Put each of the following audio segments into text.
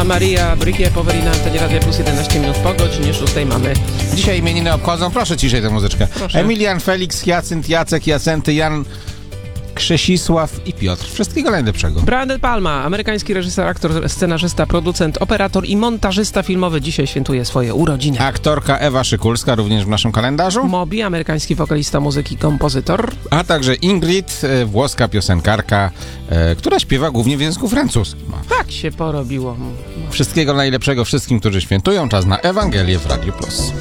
Anna Maria Brykie powoli na antenie Radia Plus 11 minut po godzinie 6 mamy. Dzisiaj imieniny obchodzą, proszę ciszej tę muzyczkę. Proszę. Emilian, Felix, Hyacynt, Jacek, Jacenty, Jan, Krzesisław i Piotr. Wszystkiego najlepszego. Brian De Palma, amerykański reżyser, aktor, scenarzysta, producent, operator i montażysta filmowy, dzisiaj świętuje swoje urodziny. Aktorka Ewa Szykulska również w naszym kalendarzu. Moby, amerykański wokalista, muzyki, kompozytor. A także Ingrid, włoska piosenkarka, która śpiewa głównie w języku francuskim. Tak się porobiło. Wszystkiego najlepszego wszystkim, którzy świętują. Czas na Ewangelię w Radiu Plus.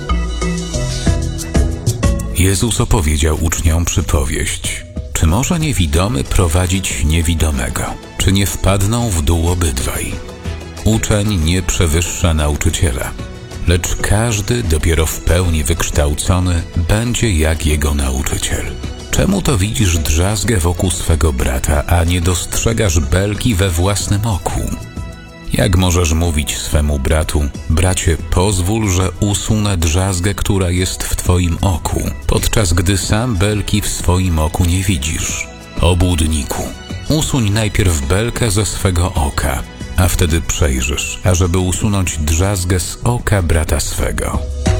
Jezus opowiedział uczniom przypowieść. Czy może niewidomy prowadzić niewidomego? Czy nie wpadną w dół obydwaj? Uczeń nie przewyższa nauczyciela, lecz każdy dopiero w pełni wykształcony będzie jak jego nauczyciel. Czemu to widzisz drzazgę wokół swego brata, a nie dostrzegasz belki we własnym oku? Jak możesz mówić swemu bratu: bracie, pozwól, że usunę drzazgę, która jest w twoim oku, podczas gdy sam belki w swoim oku nie widzisz? Obłudniku, usuń najpierw belkę ze swego oka, a wtedy przejrzysz, ażeby usunąć drzazgę z oka brata swego.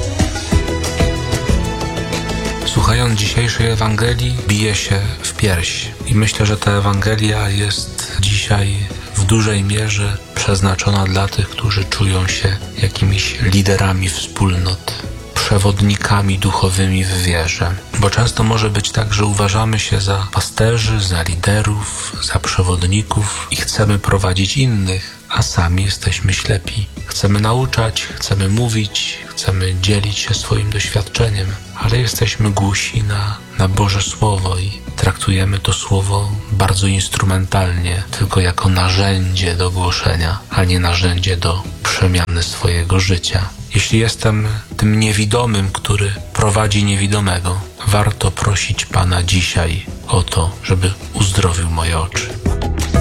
Słuchając dzisiejszej Ewangelii, biję się w pierś i myślę, że ta Ewangelia jest dzisiaj w dużej mierze przeznaczona dla tych, którzy czują się jakimiś liderami wspólnot, przewodnikami duchowymi w wierze. Bo często może być tak, że uważamy się za pasterzy, za liderów, za przewodników i chcemy prowadzić innych, a sami jesteśmy ślepi. Chcemy nauczać, chcemy mówić, chcemy dzielić się swoim doświadczeniem, ale jesteśmy głusi na Boże Słowo i traktujemy to Słowo bardzo instrumentalnie, tylko jako narzędzie do głoszenia, a nie narzędzie do przemiany swojego życia. Jeśli jestem tym niewidomym, który prowadzi niewidomego, warto prosić Pana dzisiaj o to, żeby uzdrowił moje oczy.